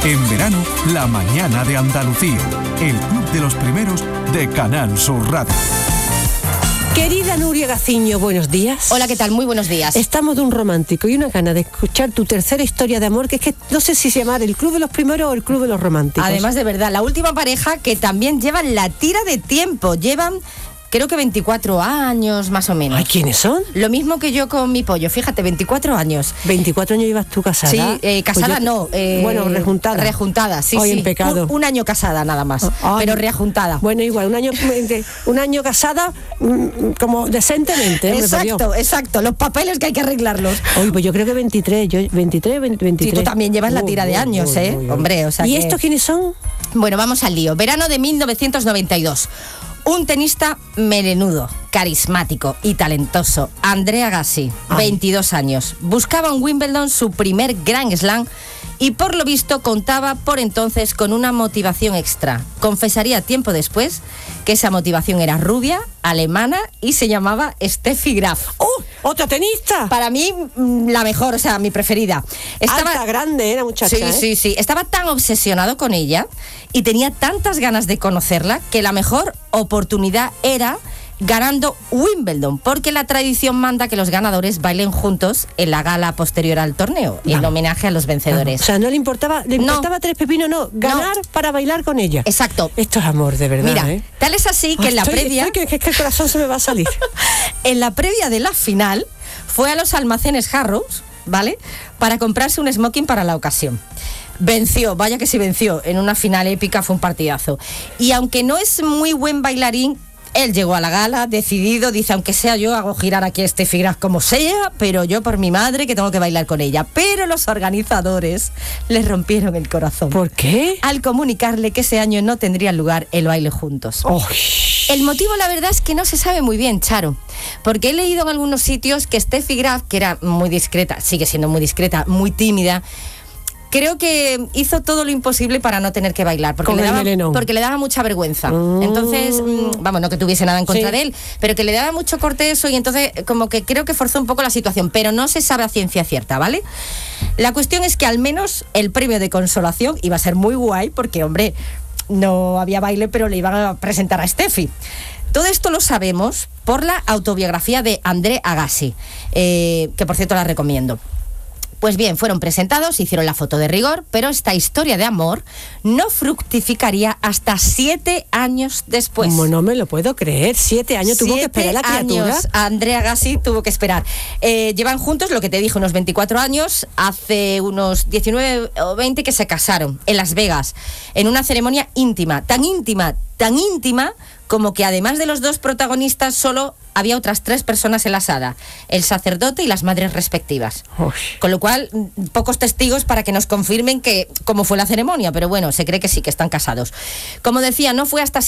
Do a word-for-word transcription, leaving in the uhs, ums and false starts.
En verano, La Mañana de Andalucía, el club de los primeros de Canal Sur Radio. Querida Nuria Gaciño, buenos días. Hola, ¿qué tal? Muy buenos días. Estamos de un romántico y una gana de escuchar tu tercera historia de amor, que es que no sé si se llamar el Club de los Primeros o el Club de los Románticos. Además, de verdad, la última pareja que también llevan la tira de tiempo, llevan... creo que veinticuatro años, más o menos. Ay, ¿quiénes son? Lo mismo que yo con mi pollo, fíjate, veinticuatro años. ¿veinticuatro años llevas tú casada? Sí, eh, casada pues yo, no. Eh, bueno, rejuntada. Rejuntada, sí, Ay, sí. en pecado. Un, un año casada nada más, Ay. pero rejuntada. Bueno, igual, un año, un año casada como decentemente. ¿eh? Exacto, exacto, los papeles que hay que arreglarlos. Oye, pues yo creo que veintitrés, yo, veintitrés, veintitrés. Sí, tú también llevas uh, la tira uh, de años, uh, ¿eh? Uh, uh, Hombre, o sea ¿Y que... estos quiénes son? Bueno, vamos al lío. Verano de mil novecientos noventa y dos. Un tenista melenudo, carismático y talentoso, André Agassi, Ay. veintidós años. Buscaba en Wimbledon su primer Grand Slam y por lo visto contaba por entonces con una motivación extra. Confesaría tiempo después que esa motivación era rubia, alemana y se llamaba Steffi Graf. ¡Oh! ¡Otra tenista! Para mí, la mejor, o sea, mi preferida. Estaba Alta, grande, era muchacha. Sí, ¿eh? sí, sí. Estaba tan obsesionado con ella y tenía tantas ganas de conocerla que la mejor oportunidad era ganando Wimbledon, porque la tradición manda que los ganadores bailen juntos en la gala posterior al torneo, Vamos. en homenaje a los vencedores. Vamos. O sea, no le importaba, le importaba no. tres pepinos, no, ganar no. para bailar con ella. Exacto. Esto es amor, de verdad. Mira, ¿eh? tal es así que oh, en la estoy, previa... Estoy, que, que el corazón se me va a salir. En la previa de la final, fue a los almacenes Harrods, ¿vale?, para comprarse un smoking para la ocasión. Venció, vaya que sí venció, en una final épica, fue un partidazo. Y aunque no es muy buen bailarín, él llegó a la gala decidido, dice, aunque sea yo hago girar aquí a Steffi Graf como sea, pero yo por mi madre que tengo que bailar con ella. Pero los organizadores le rompieron el corazón. ¿Por qué? Al comunicarle que ese año no tendrían lugar el baile juntos. Oh. El motivo, la verdad, es que no se sabe muy bien, Charo, porque he leído en algunos sitios que Steffi Graf, que era muy discreta, sigue siendo muy discreta, muy tímida, creo que hizo todo lo imposible para no tener que bailar, porque, le daba, porque le daba mucha vergüenza. Mm. Entonces, mmm, vamos, no que tuviese nada en contra sí. de él, pero que le daba mucho corte eso y entonces como que creo que forzó un poco la situación, pero no se sabe a ciencia cierta, ¿vale? La cuestión es que al menos el premio de consolación iba a ser muy guay, porque, hombre, no había baile, pero le iban a presentar a Steffi. Todo esto lo sabemos por la autobiografía de André Agassi, eh, que por cierto la recomiendo. Pues bien, fueron presentados, hicieron la foto de rigor, pero esta historia de amor no fructificaría hasta siete años después. Como no me lo puedo creer, siete años tuvo que esperar la criatura. Años, André Agassi tuvo que esperar. Eh, llevan juntos, lo que te dije, unos veinticuatro años, hace unos diecinueve o veinte que se casaron en Las Vegas, en una ceremonia íntima, tan íntima, tan íntima, como que además de los dos protagonistas solo había otras tres personas en la sala, el sacerdote y las madres respectivas. Uy. Con lo cual, pocos testigos para que nos confirmen que cómo fue la ceremonia, pero bueno, se cree que sí, que están casados. Como decía, no fue hasta